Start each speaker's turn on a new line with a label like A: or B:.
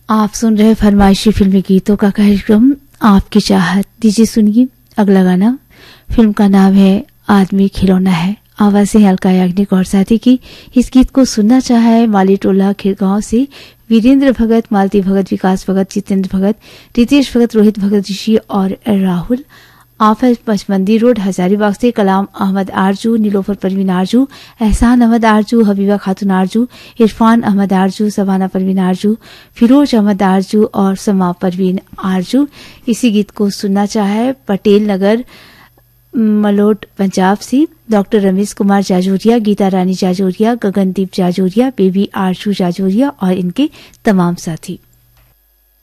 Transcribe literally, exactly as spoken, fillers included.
A: आप सुन रहे फरमाइशी फिल्मी गीतों का कार्यक्रम आपकी चाहत। दीजिए सुनिए अगला गाना। फिल्म का नाम है आदमी खिलौना है। आवाज है अलका याग्निक और साथी की। इस गीत को सुनना चाहा है माली टोला खिरगांव से वीरेंद्र भगत, मालती भगत, विकास भगत, जितेंद्र भगत, रितेश भगत, रोहित भगत ऋषि और राहुल। आफत पचमंदी रोड हजारीबाग से कलाम अहमद आरजू, नीलोफर परवीन आरजू, एहसान अहमद आरजू, हबीबा खातून आरजू, इरफान अहमद आरजू, सबाना परवीन आरजू, फिरोज अहमद आरजू और समा परवीन आरजू। इसी गीत को सुनना चाहा है पटेल नगर मलोट पंजाब से डॉक्टर रमेश कुमार जाजोरिया, गीता रानी जाजोरिया, गगनदीप जाजोरिया, बेबी आरजू जाजोरिया और इनके तमाम साथी।